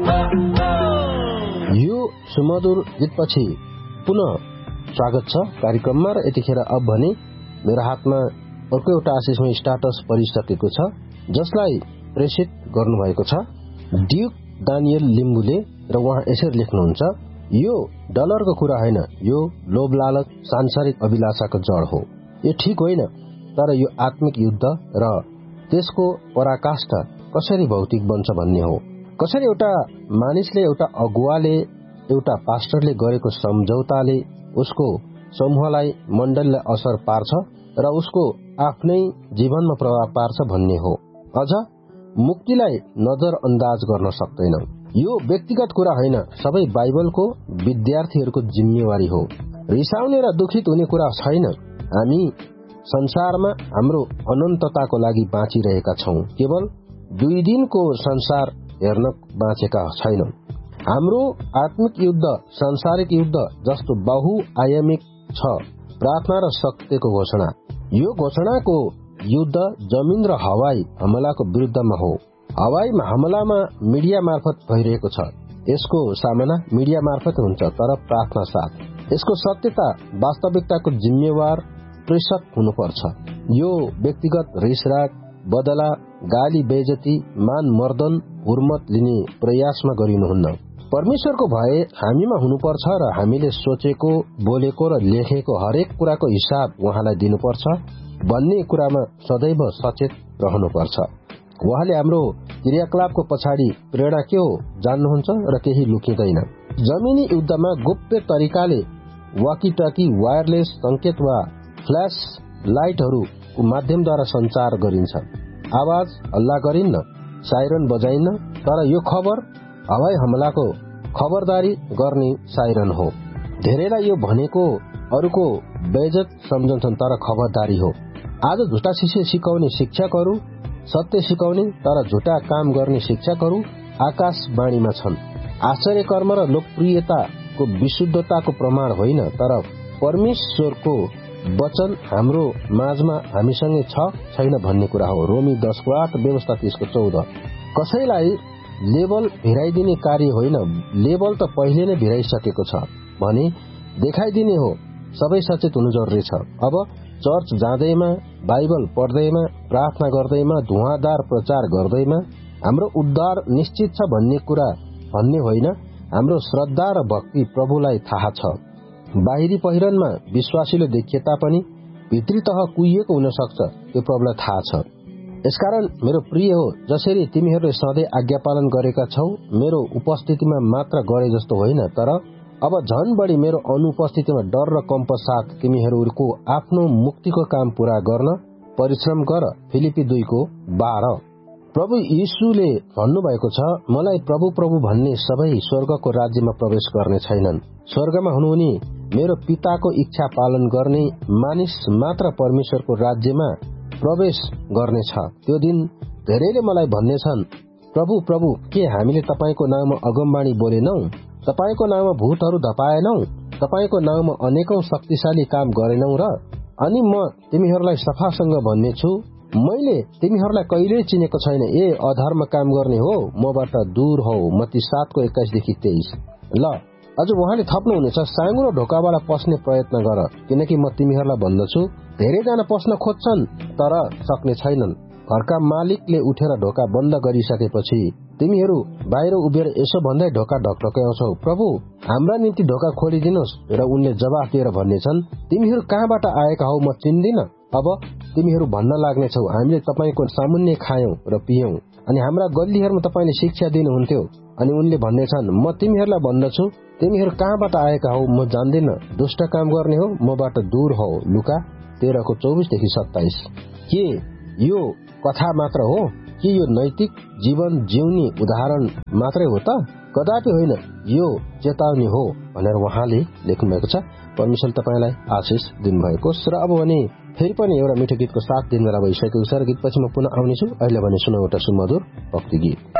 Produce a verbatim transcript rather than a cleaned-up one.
यो सुमधुर गीतपछि पुनः स्वागत छ कार्यक्रममा र यतिखेर अब भने मेरो हातमा अर्को एउटा आशिषमय स्टाटस परिसकेको छ जसलाई प्रेषित गर्नुभएको छ ड्युक दानियल लिम्बुले र उहाँ यसरी लेख्नुहुन्छ यो डलरको कुरा होइन यो लोभ लालच सांसारिक अभिलाषाको जड हो। यो ठीक होइन तर यो आत्मिक युद्ध र त्यसको पराकाष्ठा कसरी भौतिक बन्छ भन्ने हो। कसरी एउटा मानिसले एउटा अगुवाले एउटा पास्टरले गरेको सम्झौताले उसको समूहलाई मण्डललाई असर पार्छ र उसको आफ्नै जीवनमा प्रभाव पार्छ भन्ने हो। अझ मुक्तिलाई नजरअन्दाज गर्न सक्दैन। यो व्यक्तिगत कुरा होइन, सबै बाइबलको विद्यार्थीहरूको जिम्मेवारी हो। रिसाउने र दुखित हुने कुरा छैन। हामी संसारमा हाम्रो अनन्तताको लागि बाँचिरहेका छौं, केवल दुई दिनको संसार हेर्न बाँचेका छैनौं। हाम्रो आत्मिक युद्ध सांसारिक युद्ध जस्तो बहुआयामिक छ। प्रार्थना र सत्यको घोषणा। यो घोषणाको युद्ध जमिन र हवाई हमलाको विरुद्धमा हो। हवाई हमलामा मिडिया मार्फत भइरहेको छ। यसको सामना मिडिया मार्फत हुन्छ, तर प्रार्थना साथ। यसको सत्यता वास्तविकताको जिम्मेवार प्रेषक हुनुपर्छ। यो व्यक्तिगत रिसराग, बदला, गाली बेइज्जती, मान मर्दन, हुर्मत लिने प्रयासमा गरिनुहुन्न। परमेश्वरको भय हामीमा हुनुपर्छ र हामीले सोचेको, बोलेको र लेखेको हरेक कुराको हिसाब उहाँलाई दिनुपर्छ भन्ने कुरामा सदैव सचेत रहनुपर्छ। उहाँले हाम्रो क्रियाकलापको पछाडि प्रेरणा के हो जान्नुहुन्छ र केही लुकिँदैन। जमिनी युद्धमा गोप्य तरिकाले वाकी-टकी, वायरलेस संकेत वा फ्ल्याश लाइटहरूको माध्यमद्वारा संचार गरिन्छ। आवाज हल्ला गरिन्न, साइरन बजाइन्न, तर यो खबर हवाई हमलाको खबरदारी गर्ने साइरन हो। धेरैलाई यो भनेको अरूको बेइज्जत सम्झन्छन्, तर खबरदारी हो। आज झुटा शिष्य सिकाउने शिक्षकहरू, सत्य सिकाउने तर झुटा काम गर्ने शिक्षकहरू आकाशवाणीमा छन्। आश्चर्य कर्म र लोकप्रियताको विशुद्धताको प्रमाण होइन, तर परमेश्वरको वचन हाम्रो माझमा हामीसँगै छ छैन भन्ने कुरा हो। रोमी दसको आठ, व्यवस्था तीसको चौध। कसैलाई लेबल भिराइदिने कार्य होइन, लेबल त पहिले नै भिराइसकेको छ भने देखाइदिने हो। सबै सचेत हुनु जरुरी छ। अब चर्च जाँदैमा, बाइबल पढ्दैमा, प्रार्थना गर्दैमा, धुवाँदार प्रचार गर्दैमा हाम्रो उद्धार निश्चित छ भन्ने कुरा भन्ने होइन, हाम्रो श्रद्धा र भक्ति प्रभुलाई थाहा छ। बाहिरी पहिरनमा विश्वासीले देखिए तापनि भित्री तह कुहिएको हुन सक्छ, त्यो प्रभुलाई थाहा छ। यसकारण मेरो प्रिय हो, जसरी तिमीहरूले सधैँ आज्ञा पालन गरेका छौ, मेरो उपस्थितिमा मात्र गरे जस्तो होइन, तर अब झन बढी मेरो अनुपस्थितिमा डर र कम्प साथ तिमीहरूको आफ्नो मुक्तिको काम पूरा गर्न परिश्रम गर। फिलिपी दुईको बाह्र। प्रभु यीशुले भन्नुभएको छ, मलाई प्रभु प्रभु भन्ने सबै स्वर्गको राज्यमा प्रवेश गर्ने छैनन्। स्वर्गमा हुनुहुने मेरो पिताको इच्छा पालन गर्ने मानिस मात्र परमेश्वरको राज्यमा प्रवेश गर्नेछ। त्यो दिन धेरैले मलाई भन्नेछन्, प्रभु प्रभु के हामीले तपाईको नाममा अगमवाणी बोलेनौ, तपाईको नाममा भूतहरू धपाएनौ, तपाईको नाममा अनेकौं शक्तिशाली काम गरेनौ र? अनि म तिमीहरूलाई सफासँग भन्नेछु, मैले तिमीहरूलाई कहिल्यै चिनेको छैन। ए अधर्म काम गर्ने हो, मबाट दूर हो। मत्ती सातको एक्काइसदेखि तेइस। ल अझ उहाँले थप्नुहुनेछ, साँगुरो ढोकाबाट पस्ने प्रयत्न गर, किनकि म तिमीहरूलाई भन्दछु धेरैजना पस्न खोज्छन् तर सक्ने छैनन्। घरका मालिकले उठेर ढोका बन्द गरिसकेपछि तिमीहरू बाहिर उभिएर यसो भन्दै ढोका ढकढक्याउँछौ, प्रभु हाम्रा निम्ति ढोका खोलिदिनुहोस्। र उनले जवाफ दिएर भन्नेछन्, तिमीहरू कहाँबाट आएका हौ, म चिन्दिन। अब तिमीहरू भन्न लाग्नेछौ, हामीले तपाईको सामुन्ने खायौं र पियौं अनि हाम्रा गल्लीहरूमा तपाईले शिक्षा दिनुहुन्थ्यो। अनि उनले भन्नेछन्, म तिमीहरूलाई भन्दछु, तिमीहरू कहाँबाट आएका हौ, म जान्दिन। दुष्ट काम गर्ने हो, मबाट दूर हो। लुका तेह्रको चौबिसदेखि सत्ताइस। के यो कथा मात्र हो कि यो नैतिक जीवन जिउने उदाहरण मात्रै हो त? कदापि होइन, यो चेतावनी हो भनेर उहाँले लेख्नु भएको छ। परमेश्वर तपाईलाई आशिष दिनुभएको छ। र अब भने फेरि पनि एउटा मिठो गीतको साथ दिन बेला भइसकेको छ र गीतपछि म पुनः आउनेछु। अहिले भने सुनौ एउटा सुमधुर भक्ति गीत।